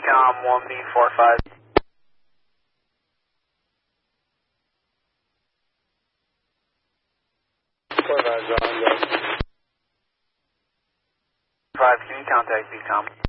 BCOM 1B45. 45's on, go. 5, can you contact BCOM?